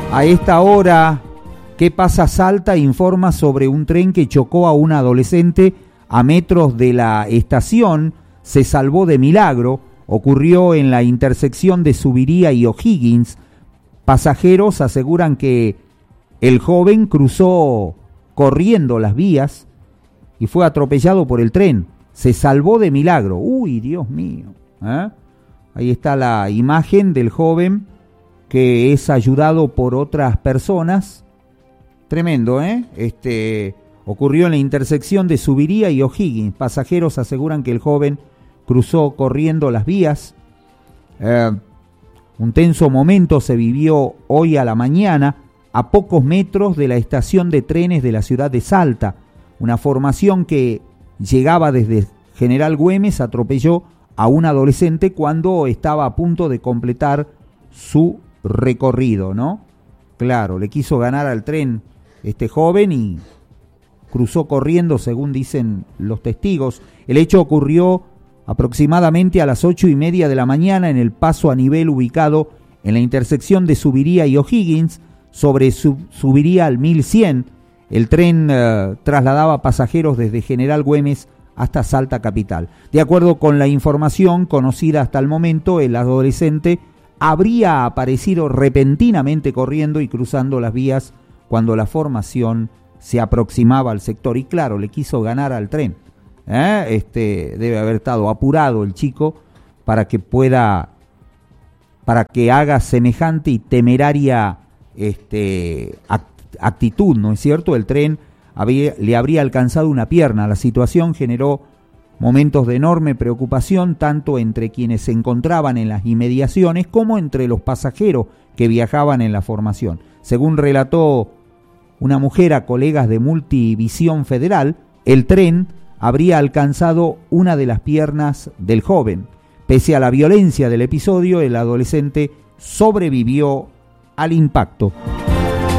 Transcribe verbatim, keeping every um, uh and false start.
A esta hora, ¿qué pasa? Salta informa sobre un tren que chocó a un adolescente a metros de la estación. Se salvó de milagro. Ocurrió en la intersección de Subiría y O'Higgins. Pasajeros aseguran que el joven cruzó corriendo las vías y fue atropellado por el tren. Se salvó de milagro. Uy, Dios mío. ¿Eh? Ahí está la imagen del joven que es ayudado por otras personas. Tremendo, ¿eh? Este, ocurrió en la intersección de Subiría y O'Higgins. Pasajeros aseguran que el joven cruzó corriendo las vías. Eh, un tenso momento se vivió hoy a la mañana a pocos metros de la estación de trenes de la ciudad de Salta. Una formación que llegaba desde General Güemes atropelló a un adolescente cuando estaba a punto de completar su recorrido, ¿no? Claro, le quiso ganar al tren este joven y cruzó corriendo, según dicen los testigos. El hecho ocurrió aproximadamente a las ocho y media de la mañana en el paso a nivel ubicado en la intersección de Subiría y O'Higgins. Sobre sub, Subiría al mil cien, el tren eh, trasladaba pasajeros desde General Güemes hasta Salta capital. De acuerdo con la información conocida hasta el momento, el adolescente habría aparecido repentinamente corriendo y cruzando las vías cuando la formación se aproximaba al sector. Y claro, le quiso ganar al tren. ¿Eh? Este, debe haber estado apurado el chico para que pueda, para que haga semejante y temeraria este, actitud, ¿no es cierto? El tren había, le habría alcanzado una pierna. La situación generó momentos de enorme preocupación tanto entre quienes se encontraban en las inmediaciones como entre los pasajeros que viajaban en la formación. Según relató una mujer a colegas de Multivisión Federal, el tren habría alcanzado una de las piernas del joven. Pese a la violencia del episodio, el adolescente sobrevivió al impacto.